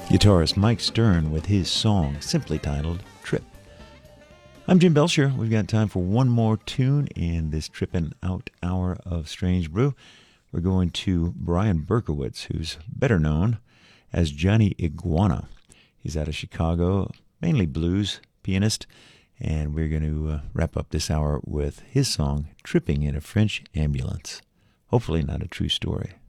Guitarist Mike Stern with his song simply titled Trip. I'm Jim Belcher. We've got time for one more tune in this tripping out hour of Strange Brew. We're going to Brian Berkowitz, who's better known as Johnny Iguana. He's out of Chicago, mainly blues pianist, and we're going to wrap up this hour with his song, Tripping in a French Ambulance. Hopefully not a true story.